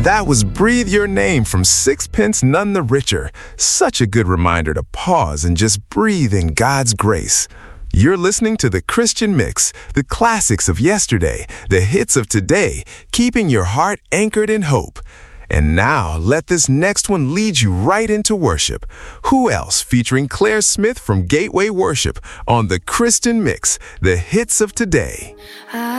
That was Breathe Your Name from Sixpence None the Richer. Such a good reminder to pause and just breathe in God's grace. You're listening to The Christian Mix, the classics of yesterday, the hits of today, keeping your heart anchored in hope. And now, let this next one lead you right into worship. Who else featuring Claire Smith from Gateway Worship on The Christian Mix, the hits of today.